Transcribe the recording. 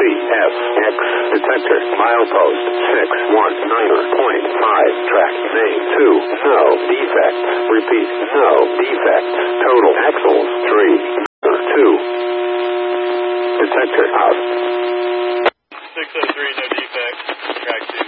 CFX detector milepost 619.5 track name 2 no defects repeat no defects total axles 3 2 detector out 603 no defects track 2